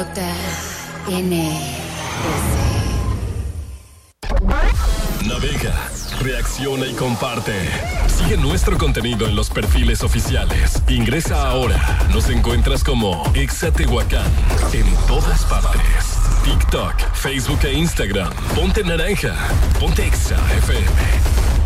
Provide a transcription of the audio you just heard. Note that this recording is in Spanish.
Navega, reacciona y comparte. Sigue nuestro contenido en los perfiles oficiales. Ingresa ahora. Nos encuentras como Exa Tehuacán en todas partes. TikTok, Facebook e Instagram. Ponte naranja. Ponte Exa FM.